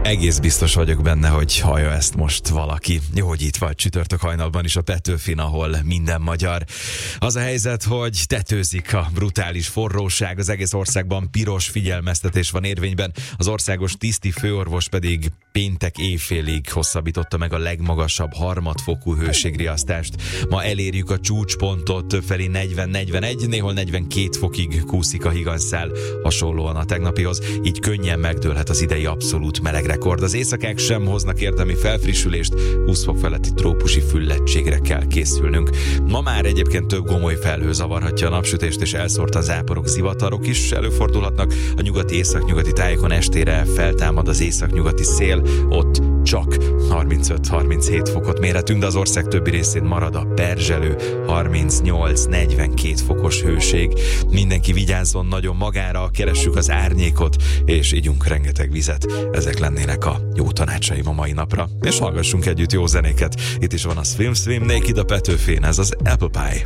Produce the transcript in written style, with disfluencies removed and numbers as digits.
Egész biztos vagyok benne, hogy hallja ezt most valaki. Jó, hogy itt vagy csütörtök hajnalban is a Petőfin, ahol minden magyar. Az a helyzet, hogy tetőzik a brutális forróság, az egész országban piros figyelmeztetés van érvényben, az országos tiszti főorvos pedig péntek éjfélig hosszabbította meg a legmagasabb harmadfokú hőségriasztást. Ma elérjük a csúcspontot, többfelé 40-41, néhol 42 fokig kúszik a higanyszál, hasonlóan a tegnapihoz, így könnyen megdőlhet az idei abszolút meleg rekord. Az éjszakák sem hoznak érdemi felfrissülést, 20 fok feletti trópusi fulladtségre kell készülnünk. Ma már egyébként több gomoly felhő zavarhatja a napsütést, és elszórtan záporok, zivatarok is előfordulhatnak. A nyugati északnyugati tájékon estére feltámad az északnyugati szél, ott csak 35-37 fokot mérhetünk, de az ország többi részén marad a perzselő 38-42 fokos hőség. Mindenki vigyázzon nagyon magára, keressük az árnyékot, és ígyunk rengeteg vizet. Ezek lennének a jó tanácsaim a mai napra. És hallgassunk együtt jó zenéket. Itt is van a Swim Swim, Naked a Petőfén, ez az Apple Pie.